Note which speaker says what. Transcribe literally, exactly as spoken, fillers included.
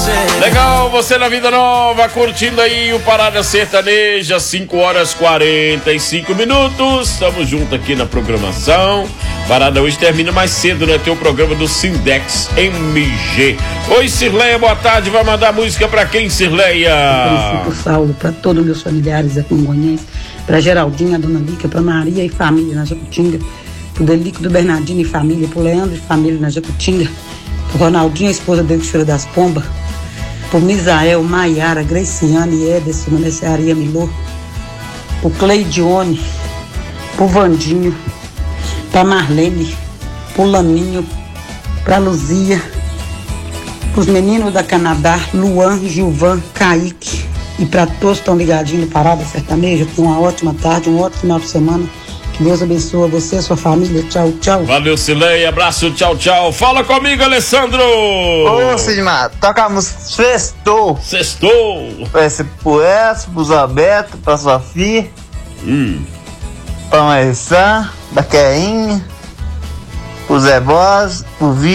Speaker 1: Legal, você na Vida Nova, curtindo aí o Parada Sertaneja, cinco horas e quarenta e cinco minutos. Estamos juntos aqui na programação. Parada hoje termina mais cedo, né? Tem o programa do Sindex M G. Oi, Cirleia, boa tarde. Vai mandar música pra quem, Cirleia?
Speaker 2: Pro Saulo, pra todos meus familiares aqui em Goiânia, pra Geraldinha, a Dona Lícia, pra Maria e família na Jacutinga, pro Delico do Bernardino e família, pro Leandro e família na Jacutinga, pro Ronaldinho, a esposa dele, Tira das Pombas, pro Misael, Maiara, Graciane e Ederson, na Mercearia Milô, pro Cleidione, pro Vandinho, pra Marlene, pro Laninho, pra Luzia, pros meninos da Canadá, Luan, Gilvan, Kaique, e pra todos que estão ligadinhos no Parada Sertaneja, uma ótima tarde, um ótimo final de semana. Que Deus abençoe você e sua família. Tchau, tchau.
Speaker 1: Valeu, Cilei. Abraço, tchau, tchau. Fala comigo, Alessandro.
Speaker 3: Ô, Sidmar, toca a música Sextou.
Speaker 1: Sextou.
Speaker 3: Vai ser pro Edson, pro Zabeto, pra Sofia.
Speaker 1: Hum.
Speaker 3: Pra Marissã, da Queinha, pro Zé Boz, pro Vi.